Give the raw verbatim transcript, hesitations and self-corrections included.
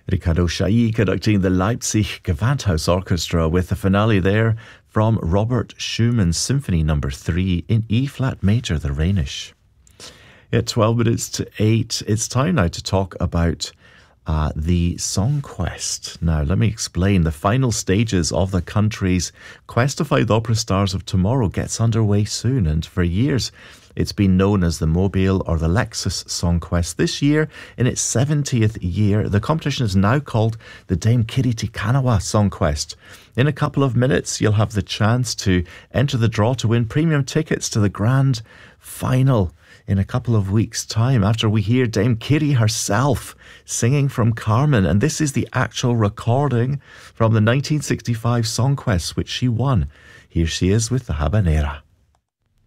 Riccardo Chailly conducting the Leipzig Gewandhaus Orchestra with the finale there from Robert Schumann's Symphony Number three in E-flat major, the Rhenish. At twelve minutes to eight, it's time now to talk about uh, the Song Quest. Now, let me explain. The final stages of the country's Quest to Find the Opera Stars of Tomorrow gets underway soon, and for years it's been known as the Mobile or the Lexus Song Quest. This year, in its seventieth year, the competition is now called the Dame Kiri Te Kanawa Song Quest. In a couple of minutes, you'll have the chance to enter the draw to win premium tickets to the grand final in a couple of weeks' time, after we hear Dame Kiri herself singing from Carmen. And this is the actual recording from the nineteen sixty-five Song Quest, which she won. Here she is with the Habanera.